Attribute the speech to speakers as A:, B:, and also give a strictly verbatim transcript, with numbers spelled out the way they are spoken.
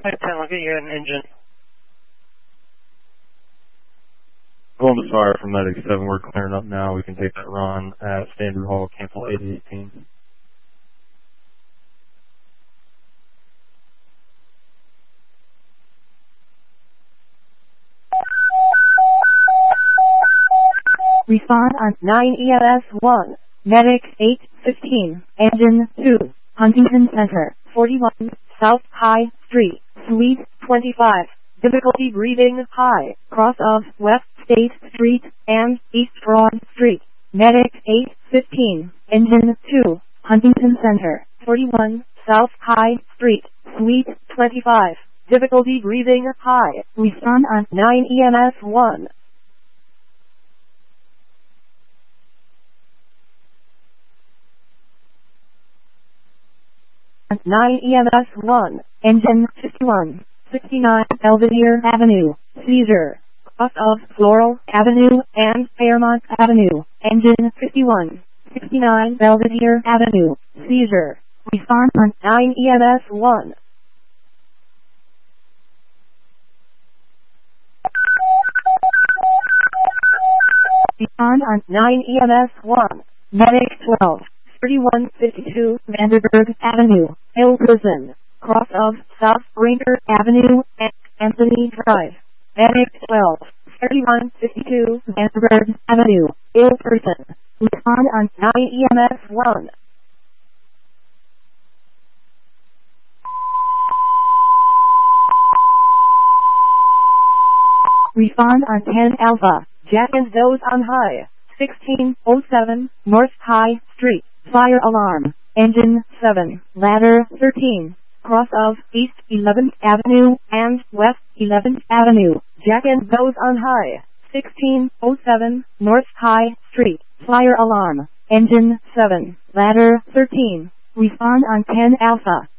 A: Flight ten, I'll get you an engine.
B: Going to fire from Medic seven, we're clearing up now. We can take that run at Standard Hall, cancel eighty eighteen.
C: Respond on nine E M S one, Medic eight fifteen, Engine two, Huntington Center, forty-one, South High Street, Suite twenty-five. Difficulty breathing high, cross of West State Street and East Broad Street. Medic eight fifteen, Engine two, Huntington Center, forty-one, South High Street, Suite twenty-five. Difficulty breathing high. Respond on nine E M S one. nine E M S one, Engine fifty-one, sixty-nine Belvedere Avenue, Caesar, cross of Floral Avenue and Fairmont Avenue. Engine fifty-one, sixty-nine Belvedere Avenue, Caesar. Respond on nine E M S one. Respond on nine E M S one, Medic twelve. thirty-one fifty-two Vanderburg Avenue, Hill Prison, cross of South Ranger Avenue and Anthony Drive. Medic twelve, thirty-one fifty-two Vanderburg Avenue, Hill Prison. Respond on nine E M S one. Respond on ten Alpha, Jack and Those on High, sixteen oh seven North High Street. Fire alarm. Engine seven. Ladder thirteen. Cross of East eleventh Avenue and West eleventh Avenue. Jack and Those on High. sixteen oh seven North High Street. Fire alarm. Engine seven. Ladder thirteen. Respond on ten Alpha.